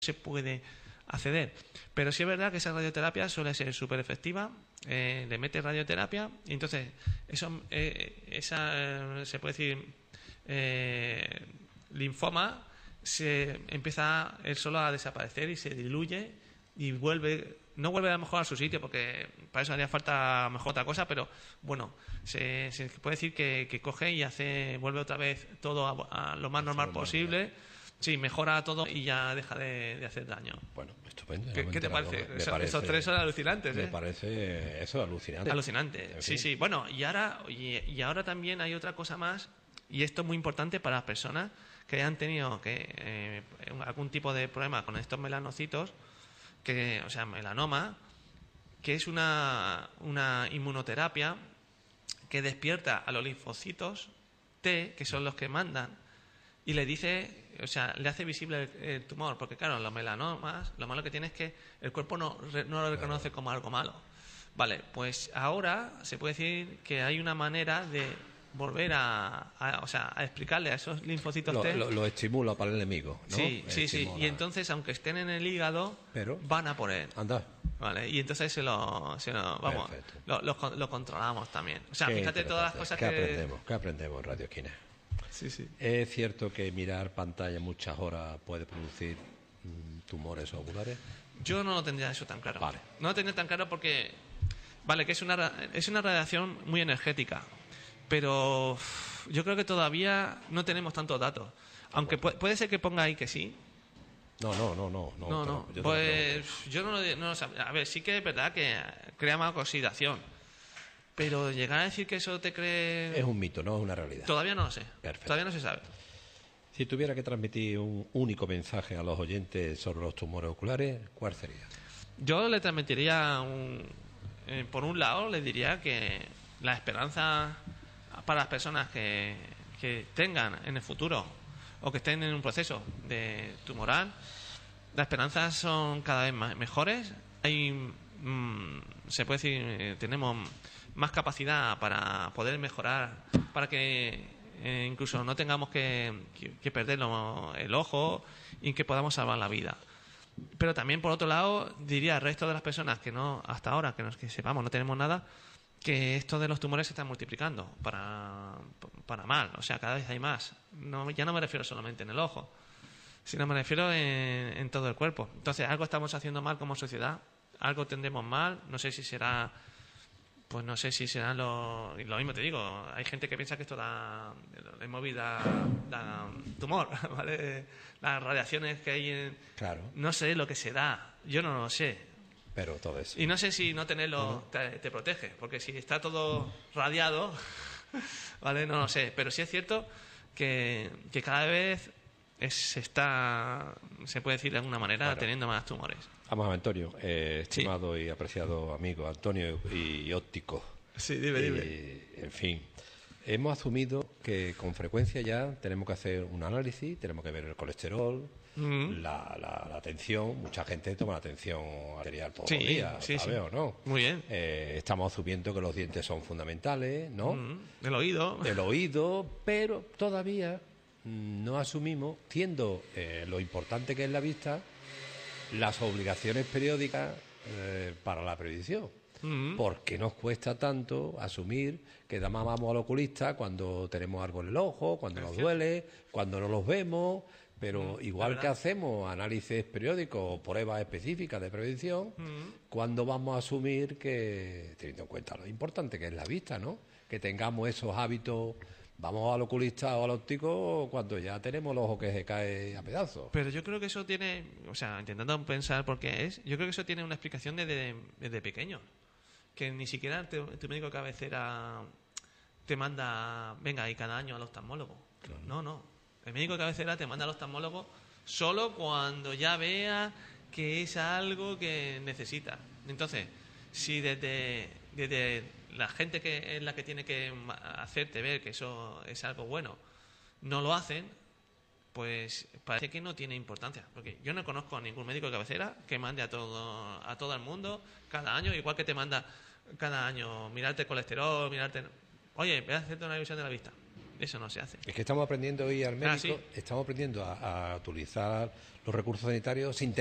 se puede acceder. Pero sí es verdad que esa radioterapia suele ser súper efectiva. Le metes radioterapia y entonces eso, se puede decir linfoma, se empieza él solo a desaparecer y se diluye y no vuelve a lo mejor a su sitio, porque para eso haría falta a lo mejor otra cosa, pero bueno, se puede decir que coge y vuelve otra vez todo a lo más normal posible. Sí, mejora todo y ya deja de hacer daño. Bueno, estupendo. ¿Qué te parece? Esos tres son alucinantes, Me parece eso alucinante. Alucinante, sí, sí. Bueno, y ahora también hay otra cosa más, y esto es muy importante para las personas que hayan tenido algún tipo de problema con estos melanocitos, o sea, melanoma, que es una inmunoterapia que despierta a los linfocitos T, que son los que mandan, y le dice, o sea, le hace visible el tumor, porque claro, los melanomas, lo malo que tiene es que el cuerpo no lo reconoce como algo malo. Vale, pues ahora se puede decir que hay una manera de volver a explicarle a esos linfocitos T. Lo estimula para el enemigo, ¿no? Sí. Y entonces, aunque estén en el hígado, van a por él. Anda. Vale, y entonces lo controlamos también. O sea, fíjate todas las cosas ¿Qué aprendemos en Radio Esquina? Sí. ¿Es cierto que mirar pantalla muchas horas puede producir tumores oculares? Yo no lo tendría eso tan claro. Vale. No lo tendría tan claro porque, vale, que es una radiación muy energética, pero yo creo que todavía no tenemos tantos datos. Aunque puede ser que ponga ahí que sí. No. Pues yo no lo sabía. A ver, sí que es verdad que crea más oxidación. Pero llegar a decir que eso te cree... Es un mito, no es una realidad. Todavía no lo sé. Perfecto. Todavía no se sabe. Si tuviera que transmitir un único mensaje a los oyentes sobre los tumores oculares, ¿cuál sería? Yo le transmitiría por un lado, le diría que la esperanza para las personas que tengan en el futuro o que estén en un proceso de tumoral, las esperanzas son cada vez mejores. Se puede decir, tenemos más capacidad para poder mejorar, para que incluso no tengamos que perder el ojo y que podamos salvar la vida. Pero también, por otro lado, diría al resto de las personas que no, hasta ahora, que sepamos, no tenemos nada, que esto de los tumores se está multiplicando para mal. O sea, cada vez hay más. Ya no me refiero solamente en el ojo, sino me refiero en todo el cuerpo. Entonces, algo estamos haciendo mal como sociedad, algo tendremos mal, no sé si será lo mismo te digo, hay gente que piensa que esto da tumor, ¿vale? Las radiaciones que hay claro. No sé lo que se da, yo no lo sé. Pero todo eso. Y no sé si no tenerlo te protege, porque si está todo radiado, ¿vale? No lo sé, pero sí es cierto que cada vez se puede decir de alguna manera, teniendo más tumores. Vamos a ver, Antonio, estimado y apreciado amigo Antonio y óptico. Sí, dime. En fin, hemos asumido que con frecuencia ya tenemos que hacer un análisis, tenemos que ver el colesterol, la tensión. Mucha gente toma la tensión arterial todos los días, ¿sabes o no? Muy bien. Estamos asumiendo que los dientes son fundamentales, ¿no? El oído, pero todavía no asumimos, siendo lo importante que es la vista, las obligaciones periódicas para la previsión. ¿Por qué nos cuesta tanto asumir que además vamos al oculista cuando tenemos algo en el ojo, cuando nos duele, cuando no los vemos? Pero igual que hacemos análisis periódicos o pruebas específicas de prevención, ¿cuándo vamos a asumir que, teniendo en cuenta lo importante que es la vista, ¿no?, que tengamos esos hábitos? Vamos al oculista o al óptico cuando ya tenemos el ojo que se cae a pedazos. Pero yo creo que eso tiene, o sea, intentando pensar por qué yo creo que eso tiene una explicación desde pequeño. Que ni siquiera tu médico de cabecera te manda, venga, y cada año al oftalmólogo. Claro. No. El médico de cabecera te manda al oftalmólogo solo cuando ya vea que es algo que necesita. Entonces, si desde la gente que es la que tiene que hacerte ver que eso es algo bueno, no lo hacen, pues parece que no tiene importancia. Porque yo no conozco a ningún médico de cabecera que mande a todo el mundo cada año, igual que te manda cada año mirarte el colesterol, oye, voy a hacerte una revisión de la vista. Eso no se hace. Es que estamos aprendiendo hoy al médico, estamos aprendiendo a utilizar los recursos sanitarios sin